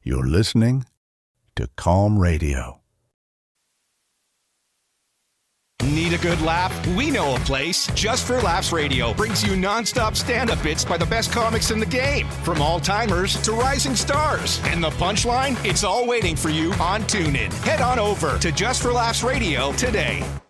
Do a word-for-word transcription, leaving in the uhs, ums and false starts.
You're listening to Calm Radio. Need a good laugh? We know a place. Just for Laughs Radio brings you nonstop stand-up bits by the best comics in the game, from all-timers to rising stars. And the punchline? It's all waiting for you on TuneIn. Head on over to Just for Laughs Radio today.